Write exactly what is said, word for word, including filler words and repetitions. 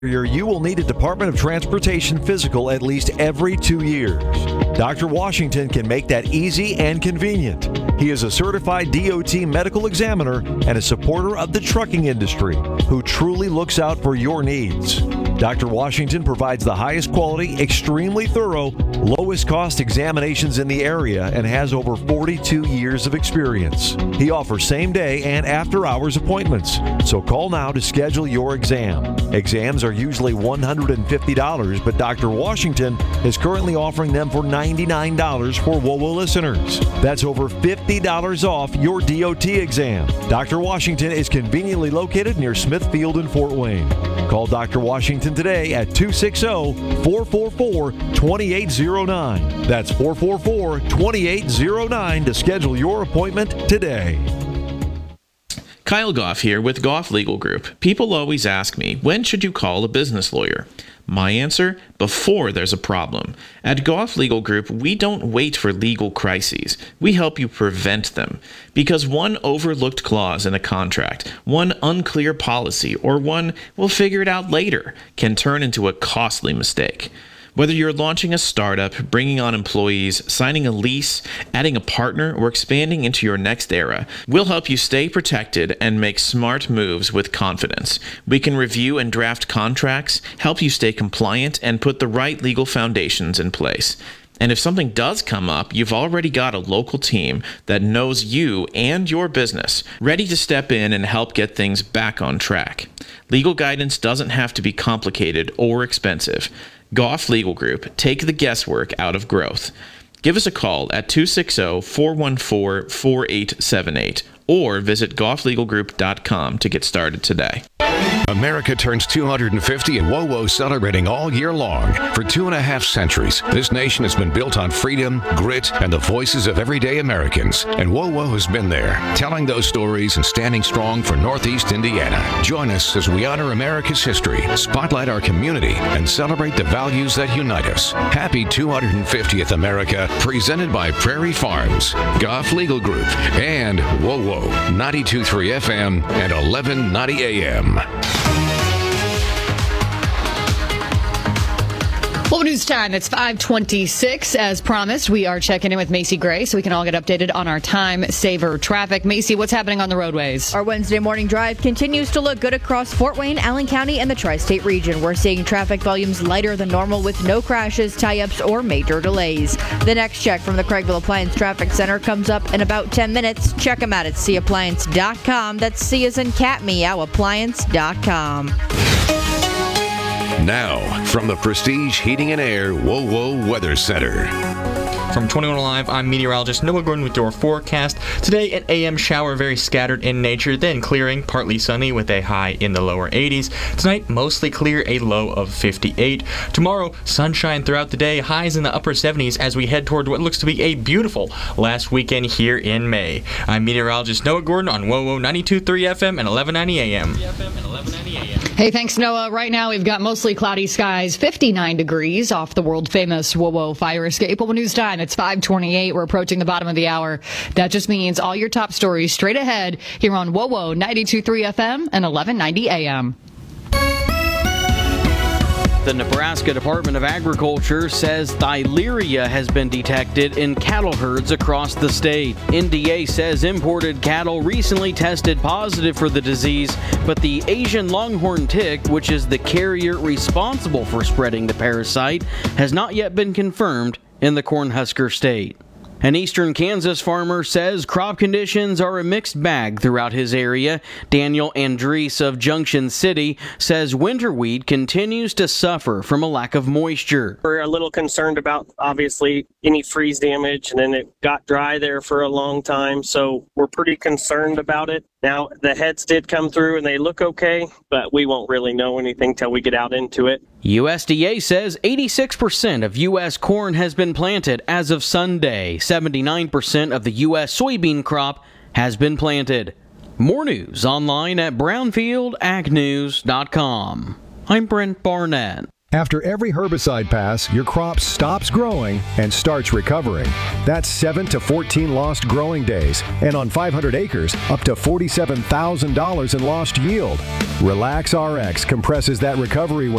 You will need a Department of Transportation physical at least every two years. Doctor Washington can make that easy and convenient. He is a certified D O T medical examiner and a supporter of the trucking industry who truly looks out for your needs. Doctor Washington provides the highest quality, extremely thorough, lowest cost examinations in the area and has over forty-two years of experience. He offers same-day and after-hours appointments. So call now to schedule your exam. Exams are usually one hundred fifty dollars, but Doctor Washington is currently offering them for ninety-nine dollars for WOWO listeners. That's over fifty dollars off your D O T exam. Doctor Washington is conveniently located near Smithfield and Fort Wayne. Call Doctor Washington today at two six zero, four four four, two eight zero nine. That's four four four, two eight zero nine to schedule your appointment today. Kyle Goff here with Goff Legal Group. People always ask me, when should you call a business lawyer? My answer, before there's a problem. At Goff Legal Group, we don't wait for legal crises. We help you prevent them. Because one overlooked clause in a contract, one unclear policy, or one we'll figure it out later can turn into a costly mistake. Whether you're launching a startup, bringing on employees, signing a lease, adding a partner, or expanding into your next era, we'll help you stay protected and make smart moves with confidence. We can review and draft contracts, help you stay compliant, and put the right legal foundations in place. And if something does come up, you've already got a local team that knows you and your business, ready to step in and help get things back on track. Legal guidance doesn't have to be complicated or expensive. Goff Legal Group, take the guesswork out of growth. Give us a call at two six zero, four one four, four eight seven eight or visit goff legal group dot com to get started today. America turns two hundred fifty and WOWO celebrating all year long. For two and a half centuries, this nation has been built on freedom, grit, and the voices of everyday Americans. And WOWO has been there, telling those stories and standing strong for Northeast Indiana. Join us as we honor America's history, spotlight our community, and celebrate the values that unite us. Happy two hundred fiftieth America, presented by Prairie Farms, Goff Legal Group, and WOWO, ninety-two point three F M and eleven ninety A M. Well, news time. It's five twenty-six. As promised, we are checking in with Macy Gray so we can all get updated on our time saver traffic. Macy, what's happening on the roadways? Our Wednesday morning drive continues to look good across Fort Wayne, Allen County, and the tri-state region. We're seeing traffic volumes lighter than normal with no crashes, tie-ups, or major delays. The next check from the Craigville Appliance Traffic Center comes up in about ten minutes. Check them out at c appliance dot com. That's C as in cat, meow, appliance dot com. Now, from the Prestige Heating and Air WOWO Weather Center. From twenty-one Alive, I'm meteorologist Noah Gordon with your forecast. Today, an A M shower, very scattered in nature, then clearing, partly sunny with a high in the lower eighties. Tonight, mostly clear, a low of fifty-eight. Tomorrow, sunshine throughout the day, highs in the upper seventies as we head toward what looks to be a beautiful last weekend here in May. I'm meteorologist Noah Gordon on WOWO ninety-two point three F M and eleven ninety A M. Hey, thanks, Noah. Right now, we've got mostly cloudy skies, fifty-nine degrees off the world-famous WOWO fire escape. Well, news time. It's five twenty-eight. We're approaching the bottom of the hour. That just means all your top stories straight ahead here on WOWO ninety-two point three F M and eleven ninety A M. The Nebraska Department of Agriculture says Theileria has been detected in cattle herds across the state. N D A says imported cattle recently tested positive for the disease, but the Asian longhorn tick, which is the carrier responsible for spreading the parasite, has not yet been confirmed in the Cornhusker state. An eastern Kansas farmer says crop conditions are a mixed bag throughout his area. Daniel Andres of Junction City says winter wheat continues to suffer from a lack of moisture. We're a little concerned about, obviously, any freeze damage, and then it got dry there for a long time, so we're pretty concerned about it. Now, the heads did come through and they look okay, but we won't really know anything till we get out into it. U S D A says eighty-six percent of U S corn has been planted as of Sunday. seventy-nine percent of the U S soybean crop has been planted. More news online at brownfield ag news dot com. I'm Brent Barnett. After every herbicide pass, your crop stops growing and starts recovering. That's seven to fourteen lost growing days, and on five hundred acres, up to forty-seven thousand dollars in lost yield. Relax R X compresses that recovery